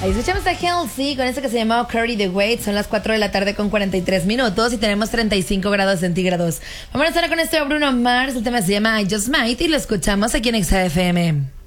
Ahí escuchamos a Halsey con esto que se llamaba Carry the Weight. Son las 4 de la tarde con 43 minutos y tenemos 35 grados centígrados. Vamos a estar con esto de Bruno Mars. El tema se llama I Just Might y lo escuchamos aquí en XFM.